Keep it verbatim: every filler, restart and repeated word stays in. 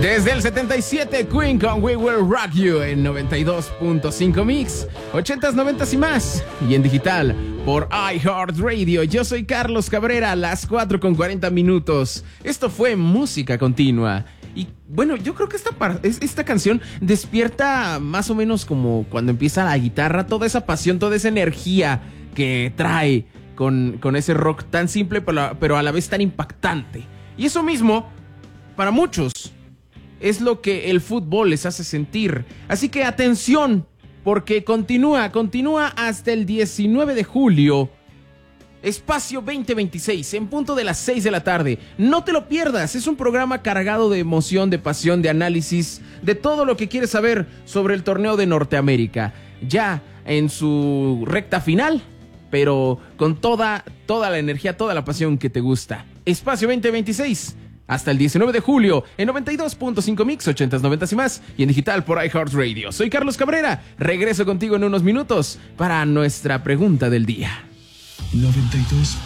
Desde el setenta y siete, Queen con We Will Rock You en noventa y dos punto cinco Mix, ochentas, noventas y más, y en digital por iHeartRadio. Yo soy Carlos Cabrera, a las cuatro con cuarenta minutos. Esto fue Música Continua. Y bueno, yo creo que esta, esta canción despierta más o menos como cuando empieza la guitarra, toda esa pasión, toda esa energía que trae con, con ese rock tan simple, pero a la vez tan impactante. Y eso mismo, para muchos, es lo que el fútbol les hace sentir. Así que atención, porque continúa, continúa hasta el diecinueve de julio. Espacio veinte veintiséis, en punto de las seis de la tarde. No te lo pierdas, es un programa cargado de emoción, de pasión, de análisis, de todo lo que quieres saber sobre el torneo de Norteamérica. Ya en su recta final, pero con toda, toda la energía, toda la pasión que te gusta. Espacio veinte veintiséis. Hasta el diecinueve de julio, en noventa y dos punto cinco Mix, ochentas, noventas y más, y en digital por iHeartRadio. Soy Carlos Cabrera, regreso contigo en unos minutos para nuestra pregunta del día. noventa y dos